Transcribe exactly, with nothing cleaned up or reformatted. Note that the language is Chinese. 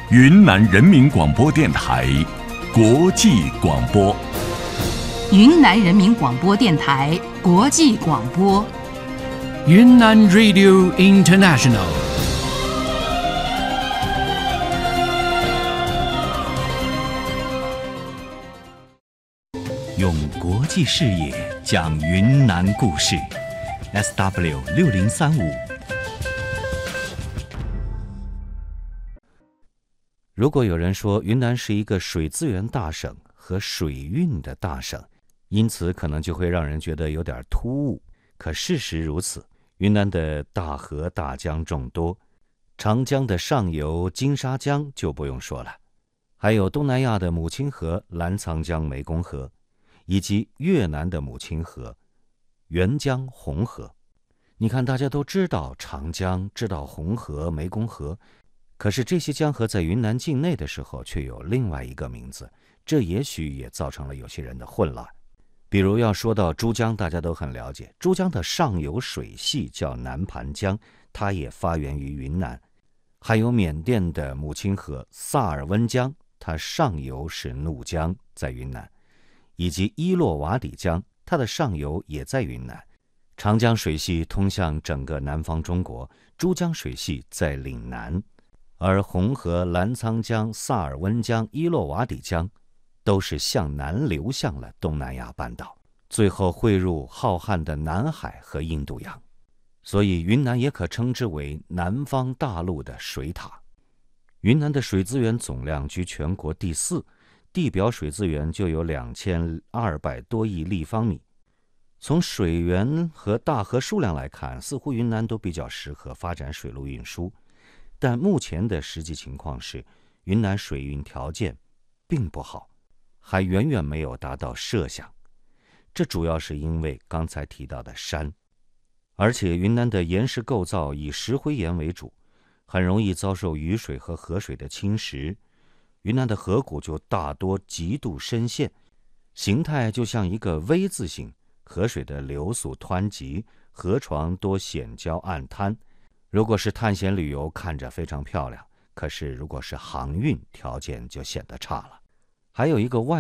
云南人民广播电台国际广播。 云南人民广播电台国际广播。 云南 Radio International。 用国际视野讲云南故事 ，S W 六零三五。如果有人说云南是一个水资源大省和水运的大省，因此可能就会让人觉得有点突兀。可事实如此，云南的大河大江众多，长江的上游金沙江就不用说了，还有东南亚的母亲河澜沧江湄公河，以及越南的母亲河沅江红河。你看，大家都知道长江，知道红河、湄公河，可是这些江河在云南境内的时候却有另外一个名字，这也许也造成了有些人的混乱。比如要说到珠江，大家都很了解，珠江的上游水系叫南盘江，它也发源于云南。还有缅甸的母亲河萨尔温江，它上游是怒江，在云南。以及伊洛瓦底江，它的上游也在云南。长江水系通向整个南方中国，珠江水系在岭南，而红河、澜沧江、萨尔温江、伊洛瓦底江都是向南流向了东南亚半岛，最后汇入浩瀚的南海和印度洋。所以云南也可称之为南方大陆的水塔。云南的水资源总量居全国第四，地表水资源就有两千二百多亿立方米。从水源和大河数量来看，似乎云南都比较适合发展水路运输，但目前的实际情况是，云南水运条件并不好，还远远没有达到设想。这主要是因为刚才提到的山，而且云南的岩石构造以石灰岩为主，很容易遭受雨水和河水的侵蚀。云南的河谷就大多极度深陷，形态就像一个 V 字形，河水的流速湍急，河床多险礁暗滩。如果是探险旅游，看着非常漂亮，可是如果是航运，条件就显得差了。还有一个外